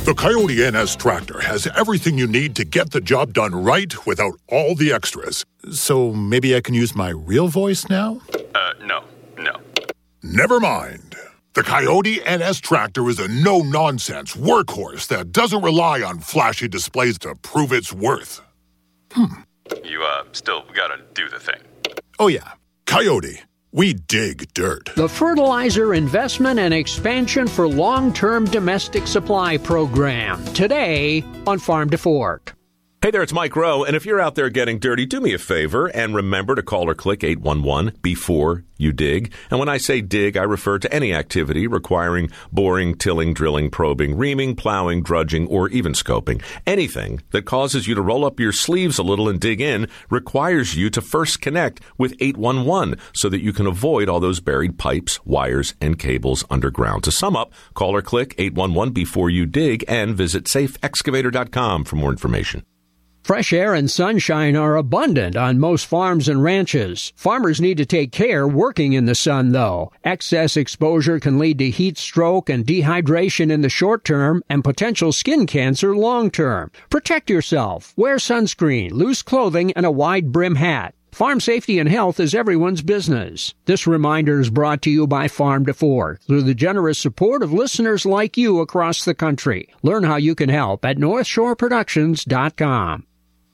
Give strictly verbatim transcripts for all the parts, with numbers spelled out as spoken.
The Coyote N S tractor has everything you need to get the job done right without all the extras. So maybe I can use my real voice now? Uh, no, no. Never mind. The Coyote N S tractor is a no-nonsense workhorse that doesn't rely on flashy displays to prove its worth. Hmm. You, uh, still gotta do the thing. Oh, yeah. Coyote. We dig dirt. The Fertilizer Investment and Expansion for Long-Term Domestic Supply Program. Today on Farm to Fork. Hey there, it's Mike Rowe, and if you're out there getting dirty, do me a favor and remember to call or click eight one one before you dig. And when I say dig, I refer to any activity requiring boring, tilling, drilling, probing, reaming, plowing, drudging, or even scoping. Anything that causes you to roll up your sleeves a little and dig in requires you to first connect with eight one one so that you can avoid all those buried pipes, wires, and cables underground. To sum up, call or click eight one one before you dig and visit safe excavator dot com for more information. Fresh air and sunshine are abundant on most farms and ranches. Farmers need to take care working in the sun, though. Excess exposure can lead to heat stroke and dehydration in the short term and potential skin cancer long term. Protect yourself. Wear sunscreen, loose clothing, and a wide brim hat. Farm safety and health is everyone's business. This reminder is brought to you by Farm to Fork through the generous support of listeners like you across the country. Learn how you can help at north shore productions dot com.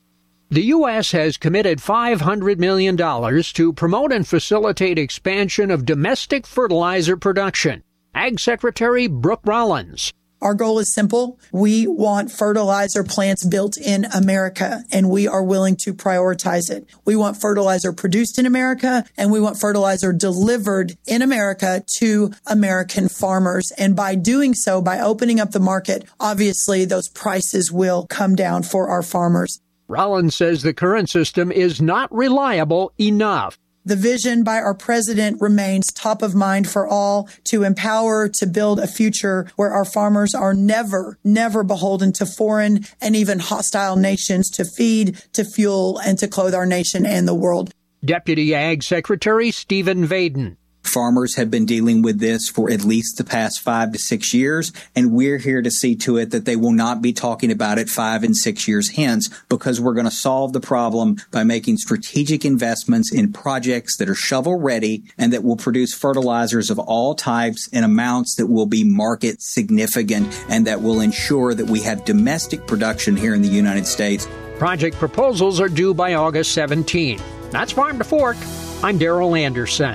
The U S has committed five hundred million dollars to promote and facilitate expansion of domestic fertilizer production. Ag Secretary Brooke Rollins. Our goal is simple. We want fertilizer plants built in America, and we are willing to prioritize it. We want fertilizer produced in America, and we want fertilizer delivered in America to American farmers. And by doing so, by opening up the market, obviously those prices will come down for our farmers. Rollins says the current system is not reliable enough. The vision by our president remains top of mind for all, to empower, to build a future where our farmers are never, never beholden to foreign and even hostile nations to feed, to fuel, and to clothe our nation and the world. Deputy Ag Secretary Stephen Vaden. Farmers have been dealing with this for at least the past five to six years, and we're here to see to it that they will not be talking about it five and six years hence, because we're going to solve the problem by making strategic investments in projects that are shovel ready and that will produce fertilizers of all types in amounts that will be market significant and that will ensure that we have domestic production here in the United States. Project proposals are due by August seventeenth. That's Farm to Fork. I'm Darrell Anderson.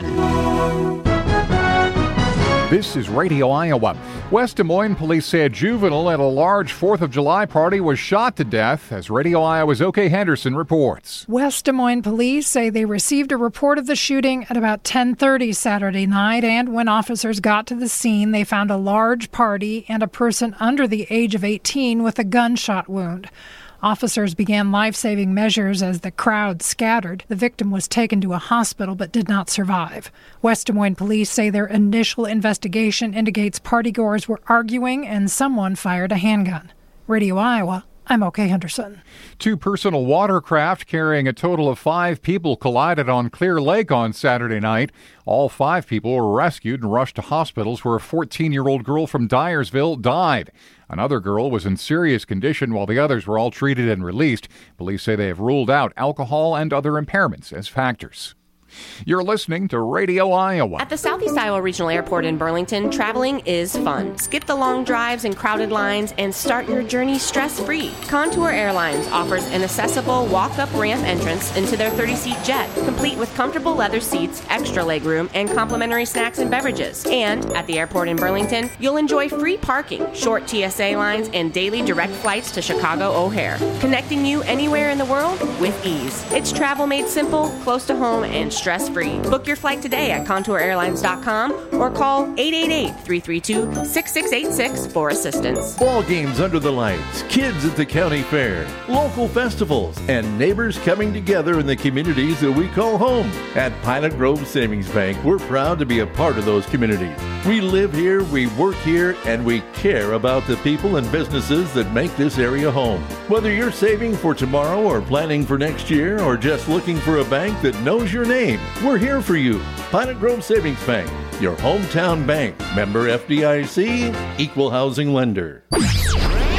This is Radio Iowa. West Des Moines police say a juvenile at a large fourth of July party was shot to death, as Radio Iowa's O K Henderson reports. West Des Moines police say they received a report of the shooting at about ten thirty Saturday night, and when officers got to the scene, they found a large party and a person under the age of eighteen with a gunshot wound. Officers began life-saving measures as the crowd scattered. The victim was taken to a hospital but did not survive. West Des Moines police say their initial investigation indicates partygoers were arguing and someone fired a handgun. Radio Iowa, I'm O K Henderson. Two personal watercraft carrying a total of five people collided on Clear Lake on Saturday night. All five people were rescued and rushed to hospitals where a fourteen-year-old girl from Dyersville died. Another girl was in serious condition while the others were all treated and released. Police say they have ruled out alcohol and other impairments as factors. You're listening to Radio Iowa. At the Southeast Iowa Regional Airport in Burlington, traveling is fun. Skip the long drives and crowded lines and start your journey stress-free. Contour Airlines offers an accessible walk-up ramp entrance into their thirty-seat jet, complete with comfortable leather seats, extra legroom, and complimentary snacks and beverages. And at the airport in Burlington, you'll enjoy free parking, short T S A lines, and daily direct flights to Chicago O'Hare, connecting you anywhere in the world with ease. It's travel made simple, close to home, and stress-free. Book your flight today at contour airlines dot com or call eight eight eight, three three two, six six eight six for assistance. Ball games under the lights, kids at the county fair, local festivals, and neighbors coming together in the communities that we call home. At Pilot Grove Savings Bank, we're proud to be a part of those communities. We live here, we work here, and we care about the people and businesses that make this area home. Whether you're saving for tomorrow or planning for next year or just looking for a bank that knows your name, we're here for you. Pilot Grove Savings Bank, your hometown bank. Member F D I C, equal housing lender.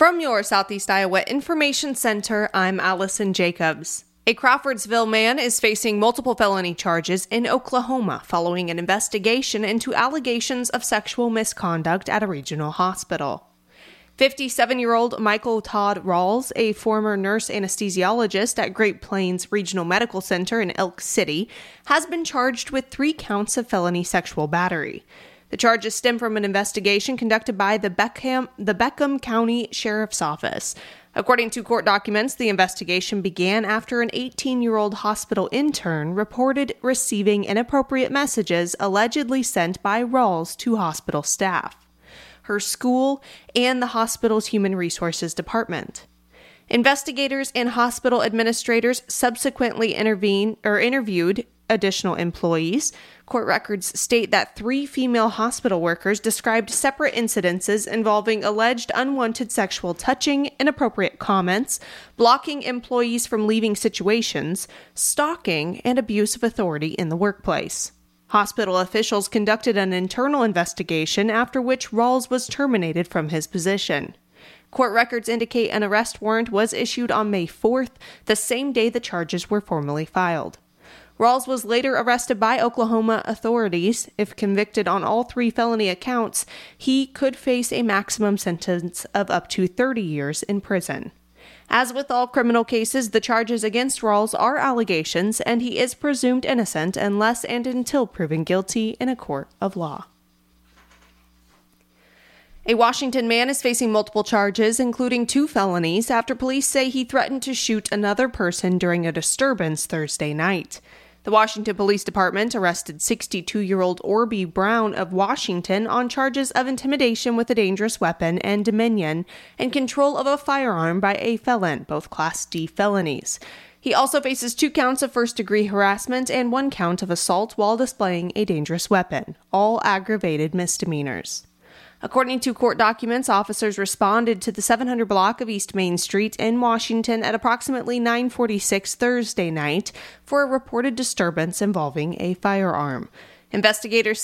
From your Southeast Iowa Information Center, I'm Allison Jacobs. A Crawfordsville man is facing multiple felony charges in Oklahoma following an investigation into allegations of sexual misconduct at a regional hospital. fifty-seven-year-old Michael Todd Rawls, a former nurse anesthesiologist at Great Plains Regional Medical Center in Elk City, has been charged with three counts of felony sexual battery. The charges stem from an investigation conducted by the Beckham, the Beckham County Sheriff's Office. According to court documents, the investigation began after an eighteen-year-old hospital intern reported receiving inappropriate messages allegedly sent by Rawls to hospital staff, her school, and the hospital's Human Resources Department. Investigators and hospital administrators subsequently intervened or interviewed additional employees. Court records state that three female hospital workers described separate incidences involving alleged unwanted sexual touching, inappropriate comments, blocking employees from leaving situations, stalking, and abuse of authority in the workplace. Hospital officials conducted an internal investigation, after which Rawls was terminated from his position. Court records indicate an arrest warrant was issued on May fourth, the same day the charges were formally filed. Rawls was later arrested by Oklahoma authorities. If convicted on all three felony accounts, he could face a maximum sentence of up to thirty years in prison. As with all criminal cases, the charges against Rawls are allegations, and he is presumed innocent unless and until proven guilty in a court of law. A Washington man is facing multiple charges, including two felonies, after police say he threatened to shoot another person during a disturbance Thursday night. The Washington Police Department arrested sixty-two-year-old Orby Brown of Washington on charges of intimidation with a dangerous weapon and dominion and control of a firearm by a felon, both Class D felonies. He also faces two counts of first-degree harassment and one count of assault while displaying a dangerous weapon, all aggravated misdemeanors. According to court documents, officers responded to the seven hundred block of East Main Street in Washington at approximately nine forty-six Thursday night for a reported disturbance involving a firearm. Investigators